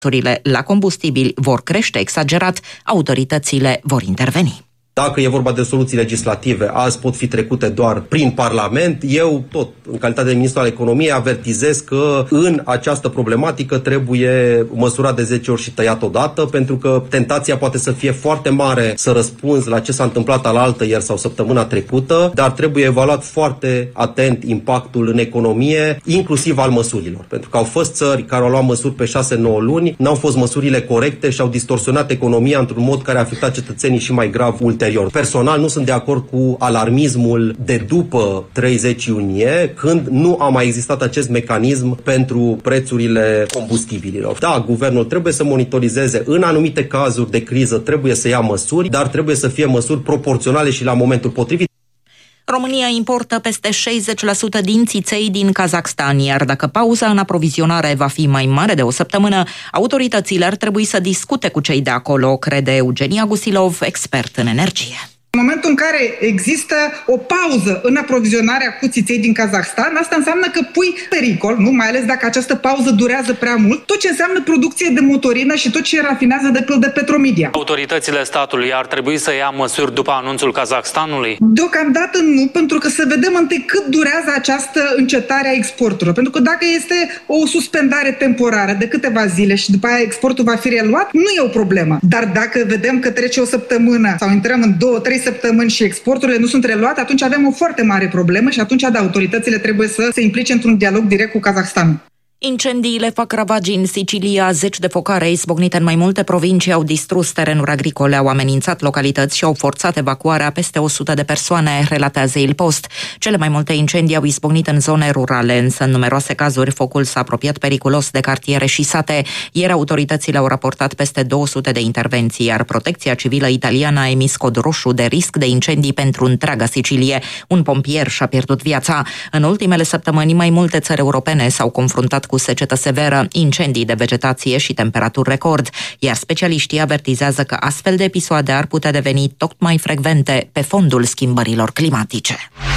la combustibili vor crește exagerat, autoritățile vor interveni. Dacă e vorba de soluții legislative, azi pot fi trecute doar prin Parlament. Eu, tot, în calitate de ministru al economiei, avertizez că în această problematică trebuie măsurat de 10 ori și tăiat odată, pentru că tentația poate să fie foarte mare să răspunzi la ce s-a întâmplat alaltă ieri sau săptămâna trecută, dar trebuie evaluat foarte atent impactul în economie, inclusiv al măsurilor. Pentru că au fost țări care au luat măsuri pe 6-9 luni, n-au fost măsurile corecte și au distorsionat economia într-un mod care a afectat cetățenii și mai grav ulterior. Personal nu sunt de acord cu alarmismul de după 30 iunie, când nu a mai existat acest mecanism pentru prețurile combustibililor. Da, guvernul trebuie să monitorizeze, în anumite cazuri de criză trebuie să ia măsuri, dar trebuie să fie măsuri proporționale și la momentul potrivit. România importă peste 60% din țiței din Kazakhstan, iar dacă pauza în aprovizionare va fi mai mare de o săptămână, autoritățile ar trebui să discute cu cei de acolo, crede Eugenia Gusilov, expert în energie. În momentul în care există o pauză în aprovizionarea cu țiței din Kazakhstan, asta înseamnă că pui pericol, nu? Mai ales dacă această pauză durează prea mult, tot ce înseamnă producție de motorină și tot ce rafinează de Petromedia. Autoritățile statului ar trebui să ia măsuri după anunțul Kazakhstanului? Deocamdată nu, pentru că să vedem întâi cât durează această încetare a exporturilor. Pentru că dacă este o suspendare temporară de câteva zile și după aia exportul va fi reluat, nu e o problemă. Dar dacă vedem că trece o săptămână sau intrăm în 2-3 săptămâni și exporturile nu sunt reluate, atunci avem o foarte mare problemă și atunci, da, autoritățile trebuie să se implice într-un dialog direct cu Kazahstanul. Incendiile fac ravagii în Sicilia. Zeci de focare izbucnite în mai multe provincii au distrus terenuri agricole, au amenințat localități și au forțat evacuarea peste 100 de persoane, relatează Il Post. Cele mai multe incendii au izbucnit în zone rurale, însă în numeroase cazuri focul s-a apropiat periculos de cartiere și sate. Ieri autoritățile au raportat peste 200 de intervenții, iar Protecția Civilă italiană a emis cod roșu de risc de incendii pentru întreaga Sicilie. Un pompier și-a pierdut viața. În ultimele săptămâni, mai multe țări europene s-au confruntat cu secetă severă, incendii de vegetație și temperaturi record, iar specialiștii avertizează că astfel de episoade ar putea deveni tot mai frecvente pe fondul schimbărilor climatice.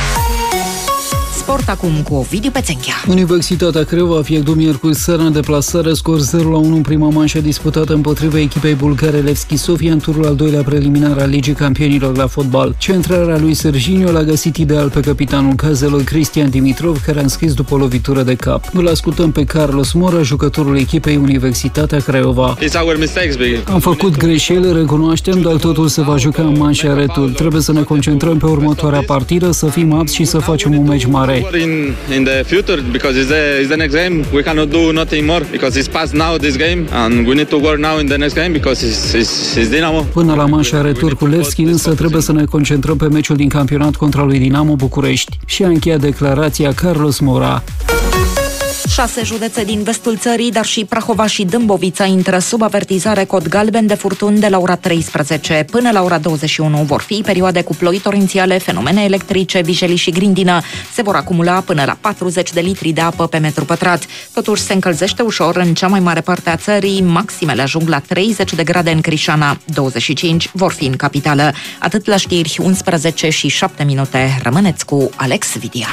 Sport acum cu Ovidiu Pețenchea. Universitatea Craiova a pierdut miercuri seara în deplasare, scor 0-1 în prima manșă disputată împotriva echipei bulgare Levski Sofia în turul al doilea preliminar al Ligii Campionilor la fotbal. Centrarea lui Serginho l-a găsit ideal pe capitanul cazelor Cristian Dimitrov, care a înscris după o lovitură de cap. Îl ascultăm pe Carlos Mora, jucătorul echipei Universitatea Craiova. Am făcut greșeli, recunoaștem, dar totul se va juca în manșa retur. Trebuie să ne concentrăm pe următoarea partidă, să fim apți și să facem un meci mare. In the future, because it's the next game, we cannot do nothing more because it's past now this game and we need to work now in the next game because it's Dinamo. Până la manșa retur cu Levski, însă trebuie să ne concentrăm pe meciul din campionat contra lui Dinamo București. Și a încheiat declarația Carlos Mora. 6 județe din vestul țării, dar și Prahova și Dâmbovița intră sub avertizare cod galben de furtuni de la ora 13 până la ora 21. Vor fi perioade cu ploi torențiale, fenomene electrice, vijelii și grindină. Se vor acumula până la 40 de litri de apă pe metru pătrat. Totuși se încălzește ușor în cea mai mare parte a țării. Maximele ajung la 30 de grade în Crișana, 25 vor fi în capitală. Atât la știri, 11 și 7 minute. Rămâneți cu Alex Vidia.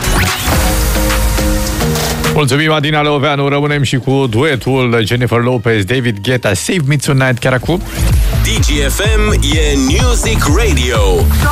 Mulțumim, Adina Leoveanu. Rămânem și cu duetul Jennifer Lopez, David Guetta, Save Me Tonight, chiar acum. DGFM e Music Radio.